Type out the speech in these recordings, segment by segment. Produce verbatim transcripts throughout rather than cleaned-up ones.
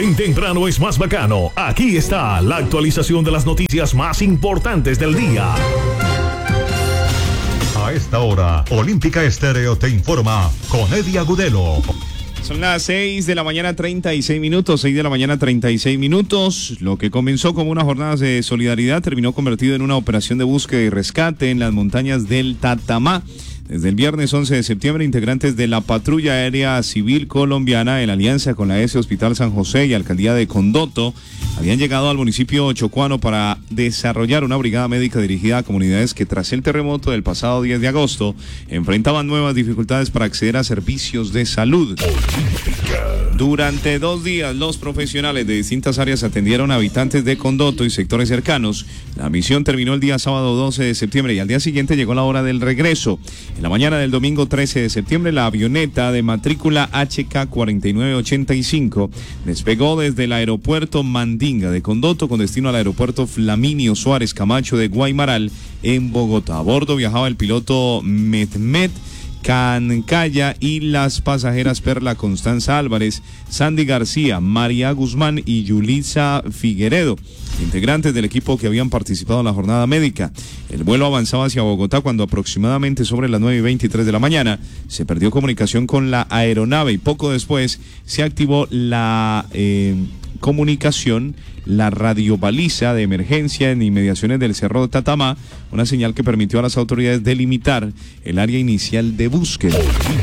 En Temprano es más bacano. Aquí está la actualización de las noticias más importantes del día. A esta hora, Olímpica Estéreo te informa con Eddie Agudelo. Son las seis de la mañana treinta y seis minutos, seis de la mañana treinta y seis minutos. Lo que comenzó como una jornada de solidaridad terminó convertido en una operación de búsqueda y rescate en las montañas del Tatamá. Desde el viernes once de septiembre, integrantes de la Patrulla Aérea Civil Colombiana, en alianza con la E S Hospital San José y Alcaldía de Condoto, habían llegado al municipio chocuano para desarrollar una brigada médica dirigida a comunidades que tras el terremoto del pasado diez de agosto enfrentaban nuevas dificultades para acceder a servicios de salud. Durante dos días, los profesionales de distintas áreas atendieron a habitantes de Condoto y sectores cercanos. La misión terminó el día sábado doce de septiembre y al día siguiente llegó la hora del regreso. En la mañana del domingo trece de septiembre, la avioneta de matrícula H K cuarenta y nueve ochenta y cinco despegó desde el aeropuerto Mandinga de Condoto con destino al aeropuerto Flaminio Suárez Camacho de Guaymaral en Bogotá. A bordo viajaba el piloto Mehmet Cancaya y las pasajeras Perla Constanza Álvarez, Sandy García, María Guzmán y Yulisa Figueredo, integrantes del equipo que habían participado en la jornada médica. El vuelo avanzaba hacia Bogotá cuando aproximadamente sobre las nueve y veintitrés de la mañana se perdió comunicación con la aeronave y poco después se activó la eh, comunicación, la radiobaliza de emergencia en inmediaciones del Cerro de Tatamá, una señal que permitió a las autoridades delimitar el área inicial de búsqueda.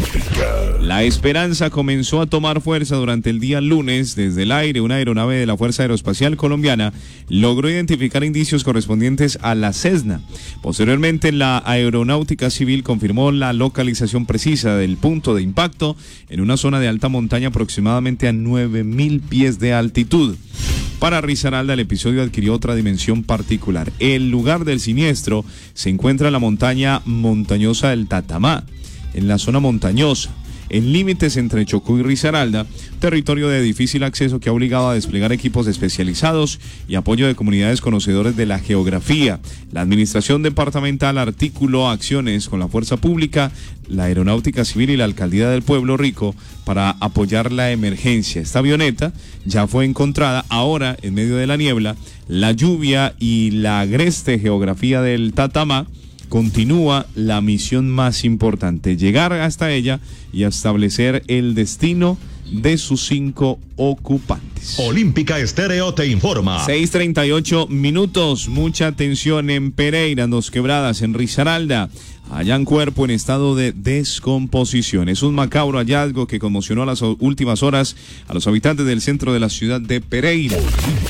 La esperanza comenzó a tomar fuerza durante el día lunes. Desde el aire, una aeronave de la Fuerza Aeroespacial Colombiana logró identificar indicios correspondientes a la Cessna. Posteriormente, la Aeronáutica Civil confirmó la localización precisa del punto de impacto en una zona de alta montaña aproximadamente a nueve mil pies de altitud. Para Risaralda, el episodio adquirió otra dimensión particular. El lugar del siniestro se encuentra en la montaña montañosa del Tatamá, en la zona montañosa, en límites entre Chocó y Risaralda, territorio de difícil acceso que ha obligado a desplegar equipos especializados y apoyo de comunidades conocedores de la geografía. La administración departamental articuló acciones con la fuerza pública, la Aeronáutica Civil y la Alcaldía del Pueblo Rico para apoyar la emergencia. Esta avioneta ya fue encontrada ahora en medio de la niebla, la lluvia y la agreste geografía del Tatamá. Continúa la misión más importante, llegar hasta ella y establecer el destino de sus cinco ocupantes. Olímpica Estéreo te informa. seis treinta y ocho minutos, mucha atención en Pereira, en Dos Quebradas, en Risaralda. Hallan cuerpo en estado de descomposición. Es un macabro hallazgo que conmocionó a las últimas horas a los habitantes del centro de la ciudad de Pereira.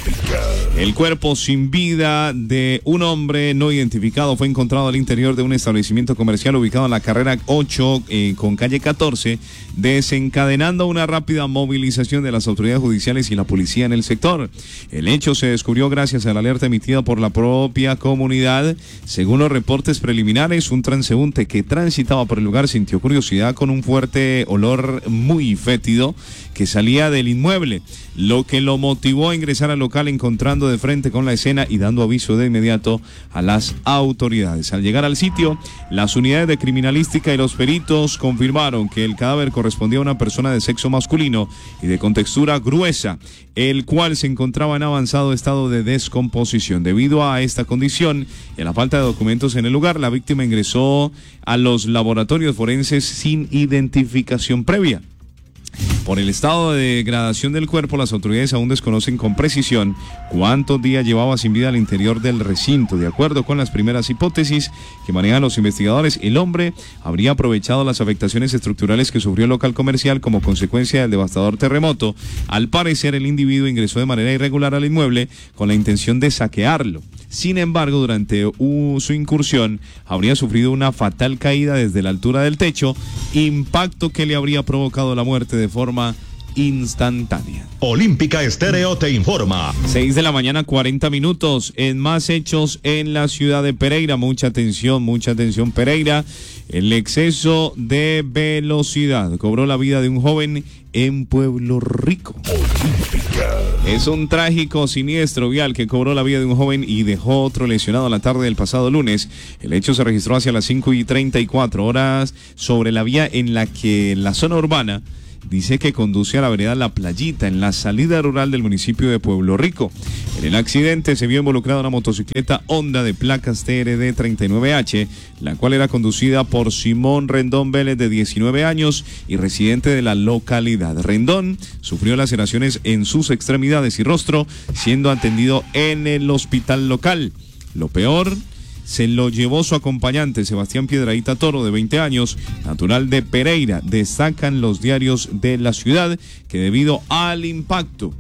El cuerpo sin vida de un hombre no identificado fue encontrado al interior de un establecimiento comercial ubicado en la carrera ocho eh, con calle catorce, desencadenando una rápida movilización de las autoridades judiciales y la policía en el sector. El hecho se descubrió gracias a la alerta emitida por la propia comunidad. Según los reportes preliminares, un transeúnte que transitaba por el lugar sintió curiosidad con un fuerte olor muy fétido que salía del inmueble, lo que lo motivó a ingresar al local encontrando de frente con la escena y dando aviso de inmediato a las autoridades. Al llegar al sitio, las unidades de criminalística y los peritos confirmaron que el cadáver correspondía a una persona de sexo masculino y de contextura gruesa, el cual se encontraba en avanzado estado de descomposición. Debido a esta condición y a la falta de documentos en el lugar, la víctima ingresó a los laboratorios forenses sin identificación previa. Por el estado de degradación del cuerpo, las autoridades aún desconocen con precisión cuántos días llevaba sin vida al interior del recinto. De acuerdo con las primeras hipótesis que manejan los investigadores, el hombre habría aprovechado las afectaciones estructurales que sufrió el local comercial como consecuencia del devastador terremoto. Al parecer, el individuo ingresó de manera irregular al inmueble con la intención de saquearlo. Sin embargo, durante uh, su incursión, habría sufrido una fatal caída desde la altura del techo, impacto que le habría provocado la muerte de forma instantánea. Olímpica Estéreo te informa. seis de la mañana, cuarenta minutos. En más hechos en la ciudad de Pereira. Mucha atención, mucha atención, Pereira. El exceso de velocidad cobró la vida de un joven en Pueblo Rico. Es un trágico siniestro vial que cobró la vida de un joven y dejó otro lesionado la tarde del pasado lunes. El hecho se registró hacia las cinco y treinta y cuatro horas sobre la vía en la que en la zona urbana dice que conduce a la vereda La Playita, en la salida rural del municipio de Pueblo Rico. En el accidente se vio involucrada una motocicleta Honda de placas T R D treinta y nueve H, la cual era conducida por Simón Rendón Vélez, de diecinueve años y residente de la localidad. Rendón sufrió laceraciones en sus extremidades y rostro, siendo atendido en el hospital local. Lo peor, se lo llevó su acompañante, Sebastián Piedradita Toro, de veinte años, natural de Pereira. Destacan los diarios de la ciudad que debido al impacto,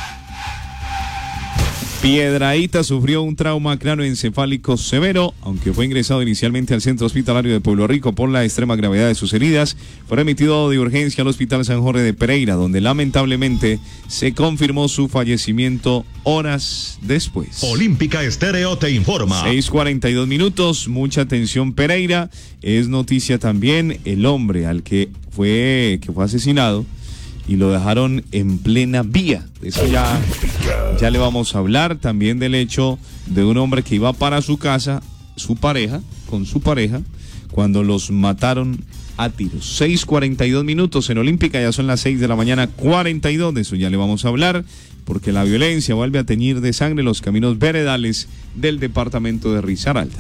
Piedradita sufrió un trauma cráneoencefálico severo, aunque fue ingresado inicialmente al centro hospitalario de Pueblo Rico por la extrema gravedad de sus heridas. Fue remitido de urgencia al Hospital San Jorge de Pereira, donde lamentablemente se confirmó su fallecimiento horas después. Olímpica Estéreo te informa. seis cuarenta y dos minutos, mucha atención Pereira. Es noticia también el hombre al que fue, que fue asesinado y lo dejaron en plena vía. De eso ya, ya le vamos a hablar. También del hecho de un hombre que iba para su casa, su pareja, con su pareja, cuando los mataron a tiros. seis cuarenta y dos minutos en Olímpica, ya son las seis de la mañana, cuarenta y dos. De eso ya le vamos a hablar, porque la violencia vuelve a teñir de sangre los caminos veredales del departamento de Risaralda.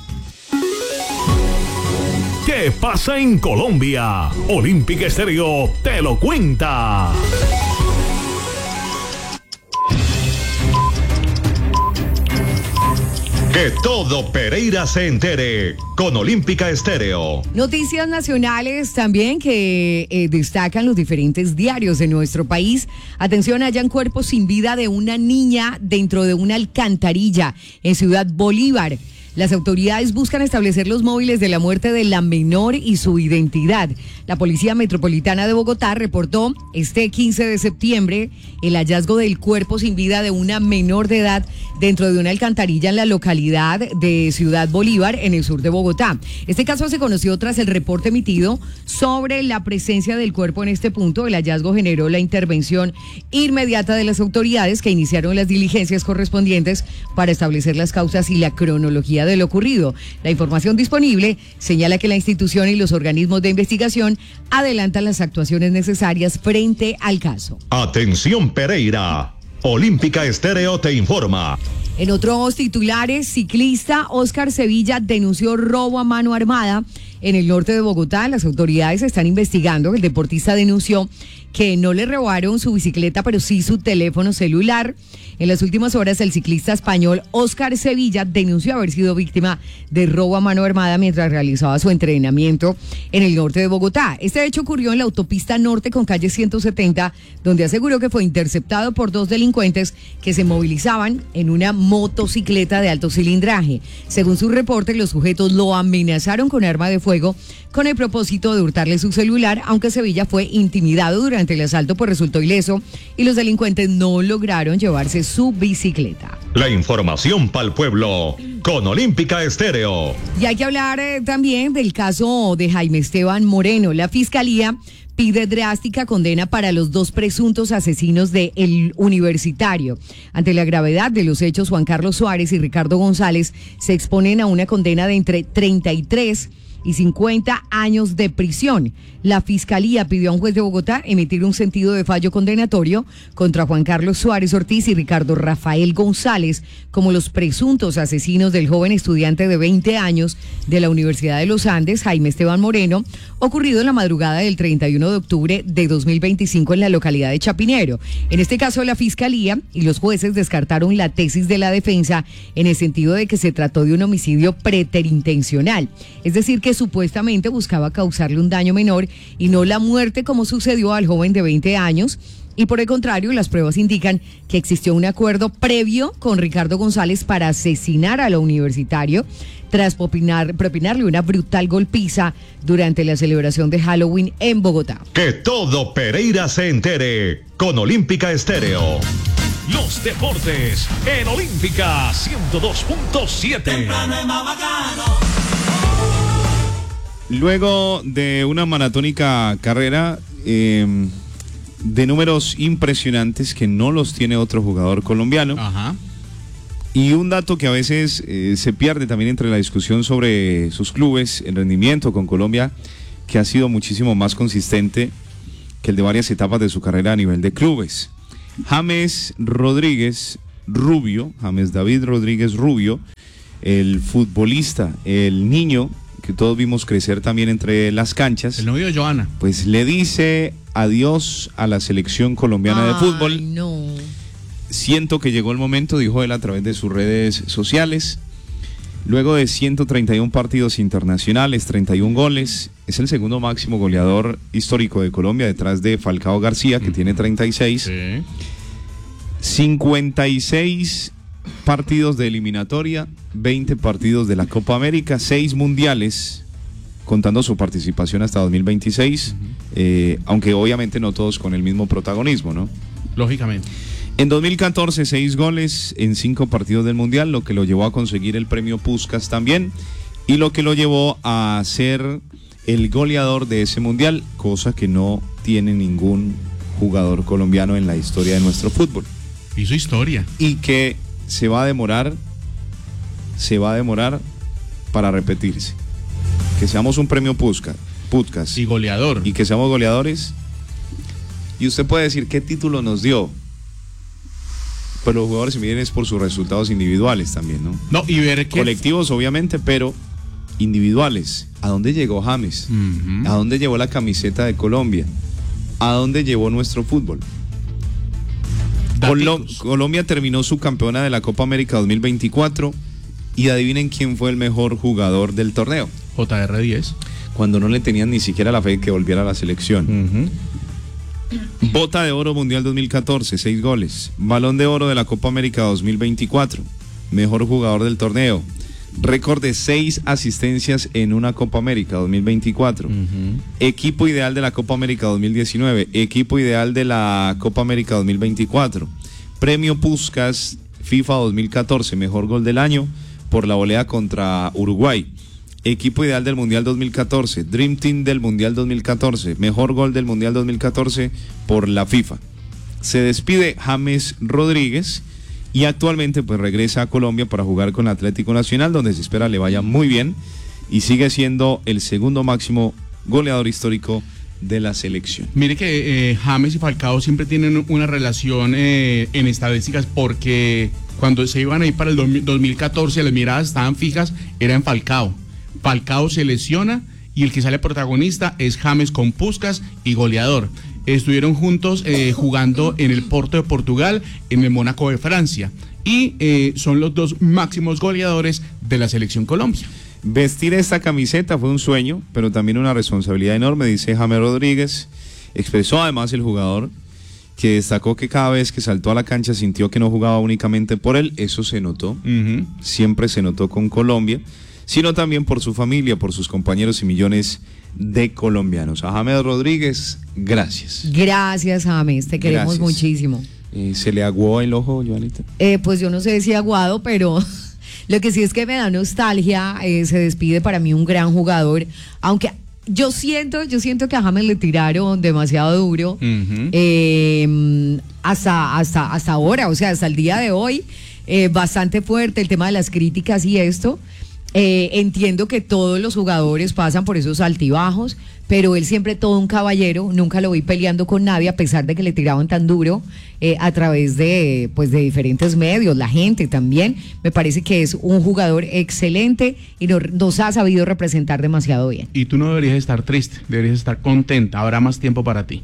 ¿Qué pasa en Colombia? Olímpica Estéreo te lo cuenta. Que todo Pereira se entere con Olímpica Estéreo. Noticias nacionales también que eh, destacan los diferentes diarios de nuestro país. Atención, hallan cuerpo sin vida de una niña dentro de una alcantarilla en Ciudad Bolívar. Las autoridades buscan establecer los móviles de la muerte de la menor y su identidad. La Policía Metropolitana de Bogotá reportó este quince de septiembre el hallazgo del cuerpo sin vida de una menor de edad dentro de una alcantarilla en la localidad de Ciudad Bolívar, en el sur de Bogotá. Este caso se conoció tras el reporte emitido sobre la presencia del cuerpo en este punto. El hallazgo generó la intervención inmediata de las autoridades, que iniciaron las diligencias correspondientes para establecer las causas y la cronología de lo ocurrido. La información disponible señala que la institución y los organismos de investigación adelantan las actuaciones necesarias frente al caso. Atención Pereira, Olímpica Estéreo te informa. En otros titulares, ciclista Oscar Sevilla denunció robo a mano armada en el norte de Bogotá. Las autoridades están investigando. El deportista denunció que no le robaron su bicicleta, pero sí su teléfono celular. En las últimas horas, el ciclista español Oscar Sevilla denunció haber sido víctima de robo a mano armada mientras realizaba su entrenamiento en el norte de Bogotá. Este hecho ocurrió en la autopista norte con calle ciento setenta, donde aseguró que fue interceptado por dos delincuentes que se movilizaban en una motocicleta de alto cilindraje. Según su reporte, los sujetos lo amenazaron con arma de fuego con el propósito de hurtarle su celular, aunque Sevilla fue intimidado durante el asalto, pues resultó ileso y los delincuentes no lograron llevarse su bicicleta. La información para el pueblo con Olímpica Estéreo. Y hay que hablar eh, también del caso de Jaime Esteban Moreno. La Fiscalía pide drástica condena para los dos presuntos asesinos de El Universitario. Ante la gravedad de los hechos, Juan Carlos Suárez y Ricardo González se exponen a una condena de entre treinta y tres y cincuenta años de prisión. La Fiscalía pidió a un juez de Bogotá emitir un sentido de fallo condenatorio contra Juan Carlos Suárez Ortiz y Ricardo Rafael González como los presuntos asesinos del joven estudiante de veinte años de la Universidad de los Andes, Jaime Esteban Moreno, ocurrido en la madrugada del treinta y uno de octubre de dos mil veinticinco en la localidad de Chapinero. En este caso, la Fiscalía y los jueces descartaron la tesis de la defensa en el sentido de que se trató de un homicidio preterintencional, es decir, que supuestamente buscaba causarle un daño menor y no la muerte, como sucedió al joven de veinte años. Y por el contrario, las pruebas indican que existió un acuerdo previo con Ricardo González para asesinar a lo universitario tras propinar, propinarle una brutal golpiza durante la celebración de Halloween en Bogotá. Que todo Pereira se entere con Olímpica Estéreo. Los deportes en Olímpica ciento dos punto siete. Luego de una maratónica carrera eh, de números impresionantes que no los tiene otro jugador colombiano. Ajá. Y un dato que a veces eh, se pierde también entre la discusión sobre sus clubes, el rendimiento con Colombia, que ha sido muchísimo más consistente. que el de varias etapas de su carrera a nivel de clubes. James Rodríguez Rubio, James David Rodríguez Rubio, el futbolista, el niño que todos vimos crecer también entre las canchas. El novio de Joana. Pues le dice adiós a la selección colombiana Ay, de fútbol. No. Siento que llegó el momento, dijo él a través de sus redes sociales. Luego de ciento treinta y uno partidos internacionales, treinta y uno goles, es el segundo máximo goleador histórico de Colombia, detrás de Falcao García, que mm. tiene treinta y seis. Sí. cincuenta y seis partidos de eliminatoria, veinte partidos de la Copa América, seis mundiales, contando su participación hasta dos mil veintiséis, uh-huh. eh, aunque obviamente no todos con el mismo protagonismo, ¿no? Lógicamente. En dos mil catorce, seis goles en cinco partidos del Mundial, lo que lo llevó a conseguir el premio Puskás también, y lo que lo llevó a ser el goleador de ese Mundial, cosa que no tiene ningún jugador colombiano en la historia de nuestro fútbol. Hizo historia. Y que se va a demorar, se va a demorar para repetirse. Que seamos un premio Puskás, Puskás y goleador. Y que seamos goleadores. Y usted puede decir, ¿qué título nos dio? Pues los jugadores se miden es por sus resultados individuales también, ¿no? No, y ver que... Colectivos, obviamente, pero individuales. ¿A dónde llegó James? Uh-huh. ¿A dónde llevó la camiseta de Colombia? ¿A dónde llevó nuestro fútbol? Colo- Colombia terminó subcampeona de la Copa América dos mil veinticuatro y adivinen quién fue el mejor jugador del torneo. J R diez. Cuando no le tenían ni siquiera la fe de que volviera a la selección. Uh-huh. Bota de Oro Mundial dos mil catorce, seis goles. Balón de Oro de la Copa América dos mil veinticuatro, mejor jugador del torneo. Récord de seis asistencias en una Copa América dos mil veinticuatro. Uh-huh. Equipo ideal de la Copa América dos mil diecinueve. Equipo ideal de la Copa América dos mil veinticuatro. Premio Puskás FIFA dos mil catorce, mejor gol del año por la volea contra Uruguay. Equipo ideal del Mundial dos mil catorce, Dream Team del Mundial dos mil catorce, mejor gol del Mundial dos mil catorce por la FIFA. Se despide James Rodríguez y actualmente pues regresa a Colombia para jugar con Atlético Nacional, donde se espera le vaya muy bien y sigue siendo el segundo máximo goleador histórico de la selección. Mire que eh, James y Falcao siempre tienen una relación eh, en estadísticas, porque cuando se iban a ir para el dos mil catorce las miradas estaban fijas, era en Falcao. Falcao se lesiona y el que sale protagonista es James con Puskás y goleador. Estuvieron juntos eh, jugando en el Porto de Portugal, en el Mónaco de Francia, y eh, son los dos máximos goleadores de la selección Colombia. Vestir esta camiseta fue un sueño, pero también una responsabilidad enorme, dice James Rodríguez. Expresó además el jugador que destacó que cada vez que saltó a la cancha sintió que no jugaba únicamente por él, eso se notó, uh-huh. siempre se notó con Colombia, sino también por su familia, por sus compañeros y millones de colombianos. A James Rodríguez, gracias. Gracias, James, te queremos gracias. muchísimo. Eh, ¿Se le aguó el ojo, Joanita? Eh, pues yo no sé si aguado, pero lo que sí es que me da nostalgia. Eh, se despide para mí un gran jugador, aunque yo siento, yo siento que a James le tiraron demasiado duro, uh-huh. eh, hasta, hasta, hasta ahora, o sea, hasta el día de hoy, eh, bastante fuerte el tema de las críticas y esto. Eh, entiendo que todos los jugadores pasan por esos altibajos, pero él siempre todo un caballero, nunca lo vi peleando con nadie, a pesar de que le tiraban tan duro eh, a través de, pues, de diferentes medios, la gente también. Me parece que es un jugador excelente y nos, nos ha sabido representar demasiado bien. Y tú no deberías estar triste, deberías estar contenta, habrá más tiempo para ti.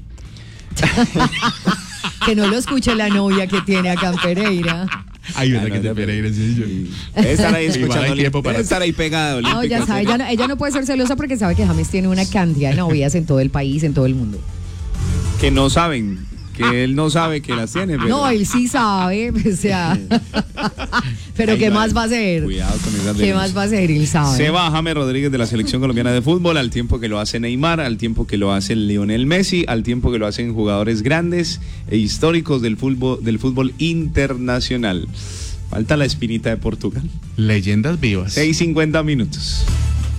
Que no lo escuche la novia que tiene acá en Pereira. Ay, verdad, ah, no, que te no, Pereira, sí, yo. Debe estar ahí escuchando, tiempo para debe estar ahí pegado. No, ya sabe, ella no, ella no puede ser celosa porque sabe que James tiene una cantidad de novias en todo el país, en todo el mundo. Que no saben, que ah. él no sabe que las tiene. Pero... No, él sí sabe, o sea. Pero ahí ¿qué va, más va a hacer? Cuidado con esas ¿Qué más va a hacer? Él sabe. Se va James Rodríguez de la selección colombiana de fútbol, al tiempo que lo hace Neymar, al tiempo que lo hace Lionel Messi, al tiempo que lo hacen jugadores grandes e históricos del fútbol, del fútbol internacional. Falta la espinita de Portugal. Leyendas vivas. seis cincuenta minutos.